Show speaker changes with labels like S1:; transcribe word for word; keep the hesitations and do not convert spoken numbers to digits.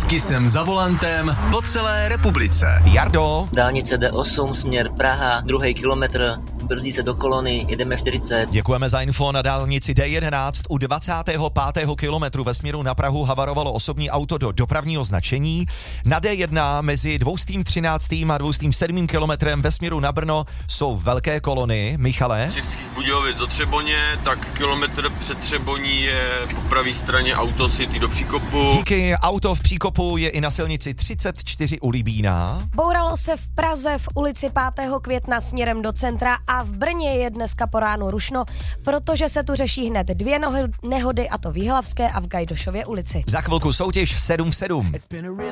S1: S Kissem za volantem po celé republice.
S2: Jardo.
S3: Dálnice D osm, směr Praha, druhý kilometr, brzdí se do kolony, jedeme čtyřicet.
S2: Děkujeme za info. Na dálnici D jedenáct u dvacátého pátého kilometru ve směru na Prahu havarovalo osobní auto do dopravního značení. Na D jedna mezi dvěstě třináctým a dvěstě sedmým kilometrem ve směru na Brno jsou velké kolony. Michale?
S4: Českých Budějovic do Třeboně, tak kilometr před Třeboní je po pravé straně auto City do Příkopu.
S2: Díky, auto v Příkopu je i na silnici třicet čtyři u Libína.
S5: Bouralo se v Praze v ulici pátého května směrem do centra a v Brně je dneska po ránu rušno, protože se tu řeší hned dvě nehody, a to v Jihlavské a v Gajdošově ulici.
S2: Za chvilku soutěž sedm sedm.